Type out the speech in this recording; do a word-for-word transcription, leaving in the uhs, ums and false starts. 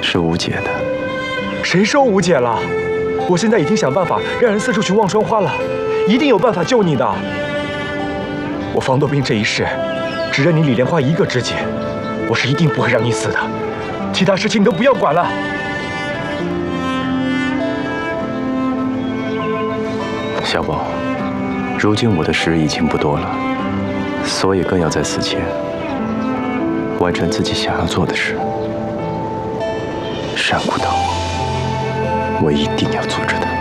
是无解的。 谁说无解了？我现在已经想办法让人四处寻望双花了，一定有办法救你的。我房斗兵这一世，只认你李莲花一个知己，我是一定不会让你死的。其他事情你都不要管了。 小宝，如今我的时日已经不多了，所以更要在死前完成自己想要做的事。山谷岛，我一定要做着的。